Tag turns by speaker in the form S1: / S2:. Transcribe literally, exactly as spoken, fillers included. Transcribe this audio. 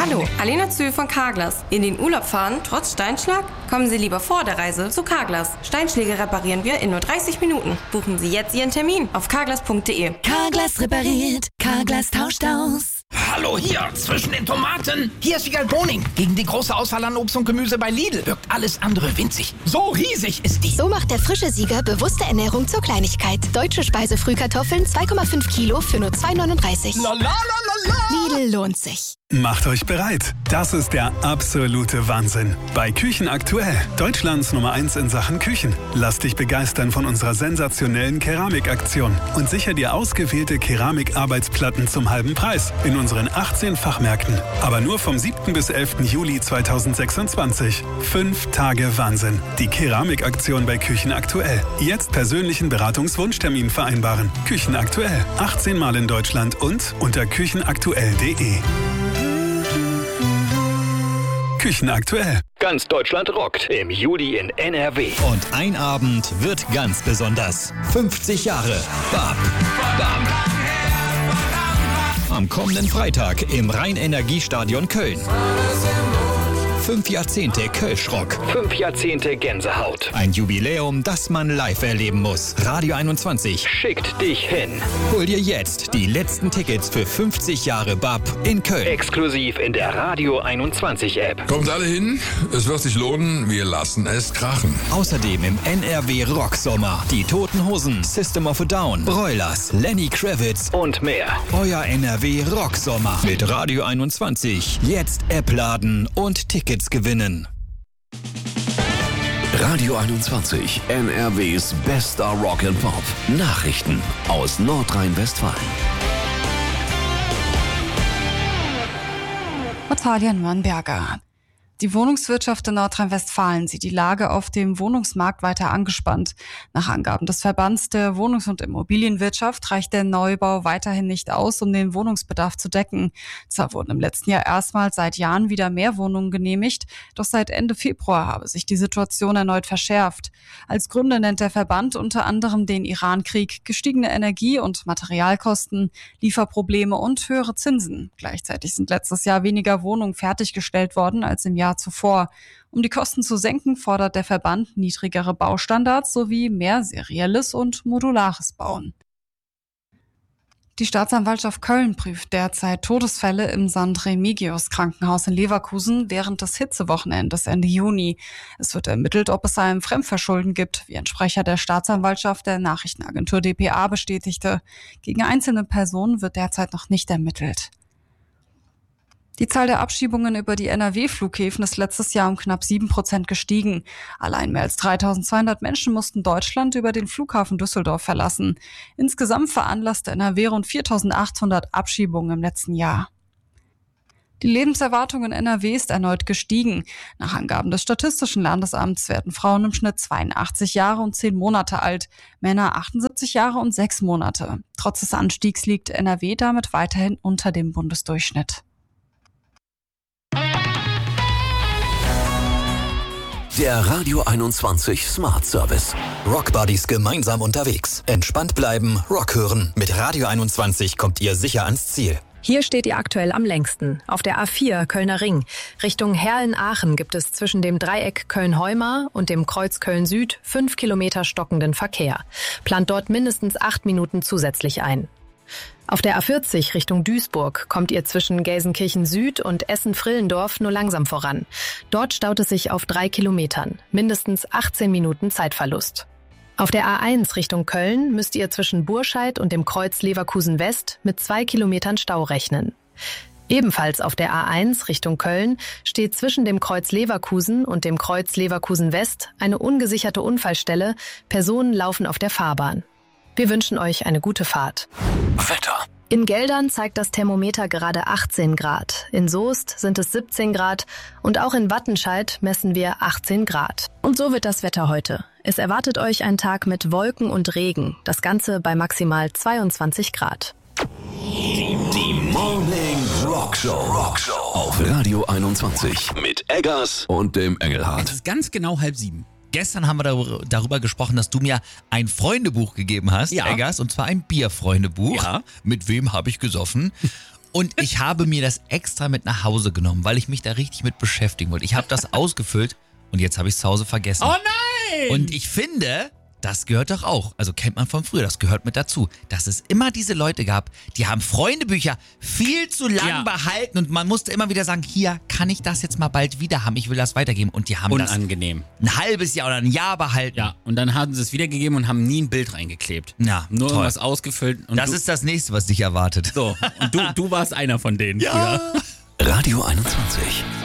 S1: Hallo, Alena Zühl von Carglass. In den Urlaub fahren, trotz Steinschlag? Kommen Sie lieber vor der Reise zu Carglass. Steinschläge reparieren wir in nur dreißig Minuten. Buchen Sie jetzt Ihren Termin auf carglass punkt de.
S2: Carglass repariert, Carglass tauscht aus.
S3: Hallo hier, zwischen den Tomaten. Hier ist Wiegald Boning. Gegen die große Auswahl an Obst und Gemüse bei Lidl wirkt alles andere winzig. So riesig ist die.
S2: So macht der frische Sieger bewusste Ernährung zur Kleinigkeit. Deutsche Speisefrühkartoffeln zwei Komma fünf Kilo für nur zwei neununddreißig.
S3: La la la la la.
S2: Lidl lohnt sich.
S4: Macht euch bereit. Das ist der absolute Wahnsinn. Bei Küchen aktuell. Deutschlands Nummer eins in Sachen Küchen. Lass dich begeistern von unserer sensationellen Keramikaktion und sicher dir ausgewählte Keramikarbeitsplatten zum halben Preis in unseren achtzehn Fachmärkten. Aber nur vom siebten bis elften Juli zweitausendsechsundzwanzig. Fünf Tage Wahnsinn. Die Keramikaktion bei Küchen aktuell. Jetzt persönlichen Beratungswunschtermin vereinbaren. Küchen aktuell. achtzehn Mal in Deutschland und unter küchenaktuell punkt de. Küchen aktuell.
S5: Ganz Deutschland rockt im Juli in N R W.
S6: Und ein Abend wird ganz besonders. fünfzig Jahre BAP. BAP. Am kommenden Freitag im Rhein-Energie-Stadion Köln. Fünf Jahrzehnte Kölschrock.
S5: Fünf Jahrzehnte Gänsehaut.
S6: Ein Jubiläum, das man live erleben muss. Radio einundzwanzig
S5: schickt dich hin.
S6: Hol dir jetzt die letzten Tickets für fünfzig Jahre BAP in Köln.
S5: Exklusiv in der Radio einundzwanzig App.
S7: Kommt alle hin, es wird sich lohnen, wir lassen es krachen.
S6: Außerdem im N R W Rocksommer die Toten Hosen, System of a Down, Broilers, Lenny Kravitz
S5: und mehr.
S6: Euer N R W Rocksommer mit Radio einundzwanzig. Jetzt App laden und Tickets gewinnen.
S8: Radio einundzwanzig, N R Ws bester Rock and Pop. Nachrichten aus Nordrhein-Westfalen.
S9: Natalia Nürnberger. Die Wohnungswirtschaft in Nordrhein-Westfalen sieht die Lage auf dem Wohnungsmarkt weiter angespannt. Nach Angaben des Verbands der Wohnungs- und Immobilienwirtschaft reicht der Neubau weiterhin nicht aus, um den Wohnungsbedarf zu decken. Zwar wurden im letzten Jahr erstmals seit Jahren wieder mehr Wohnungen genehmigt, doch seit Ende Februar habe sich die Situation erneut verschärft. Als Gründe nennt der Verband unter anderem den Iran-Krieg, gestiegene Energie- und Materialkosten, Lieferprobleme und höhere Zinsen. Gleichzeitig sind letztes Jahr weniger Wohnungen fertiggestellt worden als im Jahr zuvor. Um die Kosten zu senken, fordert der Verband niedrigere Baustandards sowie mehr serielles und modulares Bauen. Die Staatsanwaltschaft Köln prüft derzeit Todesfälle im Sankt Remigius Krankenhaus in Leverkusen während des Hitzewochenendes Ende Juni. Es wird ermittelt, ob es ein Fremdverschulden gibt, wie ein Sprecher der Staatsanwaltschaft der Nachrichtenagentur D P A bestätigte. Gegen einzelne Personen wird derzeit noch nicht ermittelt. Die Zahl der Abschiebungen über die N R W-Flughäfen ist letztes Jahr um knapp sieben Prozent gestiegen. Allein mehr als dreitausendzweihundert Menschen mussten Deutschland über den Flughafen Düsseldorf verlassen. Insgesamt veranlasste N R W rund viertausendachthundert Abschiebungen im letzten Jahr. Die Lebenserwartung in N R W ist erneut gestiegen. Nach Angaben des Statistischen Landesamts werden Frauen im Schnitt zweiundachtzig Jahre und zehn Monate alt, Männer achtundsiebzig Jahre und sechs Monate. Trotz des Anstiegs liegt N R W damit weiterhin unter dem Bundesdurchschnitt.
S8: Der Radio einundzwanzig Smart Service.
S6: Rockbuddies gemeinsam unterwegs. Entspannt bleiben, Rock hören. Mit Radio einundzwanzig kommt ihr sicher ans Ziel.
S10: Hier steht ihr aktuell am längsten. Auf der A vier Kölner Ring. Richtung Herlen-Aachen gibt es zwischen dem Dreieck Köln-Heumar und dem Kreuz Köln-Süd fünf Kilometer stockenden Verkehr. Plant dort mindestens acht Minuten zusätzlich ein. Auf der A vierzig Richtung Duisburg kommt ihr zwischen Gelsenkirchen Süd und Essen-Frillendorf nur langsam voran. Dort staut es sich auf drei Kilometern, mindestens achtzehn Minuten Zeitverlust. Auf der A eins Richtung Köln müsst ihr zwischen Burscheid und dem Kreuz Leverkusen West mit zwei Kilometern Stau rechnen. Ebenfalls auf der A eins Richtung Köln steht zwischen dem Kreuz Leverkusen und dem Kreuz Leverkusen West eine ungesicherte Unfallstelle. Personen laufen auf der Fahrbahn. Wir wünschen euch eine gute Fahrt.
S8: Wetter.
S10: In Geldern zeigt das Thermometer gerade achtzehn Grad. In Soest sind es siebzehn Grad und auch in Wattenscheid messen wir achtzehn Grad. Und so wird das Wetter heute. Es erwartet euch ein Tag mit Wolken und Regen. Das Ganze bei maximal zweiundzwanzig Grad.
S8: Die Morning Rockshow. Rockshow auf Radio einundzwanzig mit Eggers und dem Engelhardt.
S11: Es ist ganz genau halb sieben. Gestern haben wir darüber gesprochen, dass du mir ein Freundebuch gegeben hast, ja. Eggers, und zwar ein Bierfreundebuch. Ja. Mit wem habe ich gesoffen? Und ich habe mir das extra mit nach Hause genommen, weil ich mich da richtig mit beschäftigen wollte. Ich habe das ausgefüllt und jetzt habe ich es zu Hause vergessen.
S12: Oh nein!
S11: Und ich finde, das gehört doch auch, also kennt man von früher, das gehört mit dazu, dass es immer diese Leute gab, die haben Freundebücher viel zu lang
S12: Ja.
S11: behalten und man musste immer wieder sagen, hier, kann ich das jetzt mal bald wieder haben, ich will das weitergeben. Und die haben
S12: Unangenehm.
S11: das ein halbes Jahr oder ein Jahr behalten.
S12: Ja, und dann haben sie es wiedergegeben und haben nie ein Bild reingeklebt.
S11: Ja,
S12: Nur
S11: toll.
S12: irgendwas ausgefüllt. Und
S11: Das
S12: du,
S11: ist das nächste, was dich erwartet.
S12: so, und du, du warst einer von denen
S11: Ja.
S12: früher.
S8: Radio einundzwanzig.